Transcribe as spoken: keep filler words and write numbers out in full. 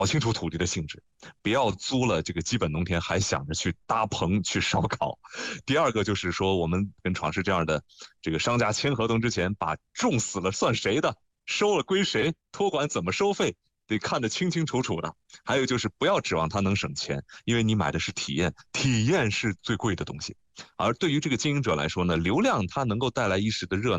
搞清楚土地的性质，不要租了这个基本农田还想着去搭棚去烧烤。第二个就是说，我们跟闯市这样的这个商家签合同之前，把种死了算谁的，收了归谁，托管怎么收费，得看得清清楚楚的。还有就是不要指望他能省钱，因为你买的是体验，体验是最贵的东西。而对于这个经营者来说呢，流量它能够带来一时的热闹。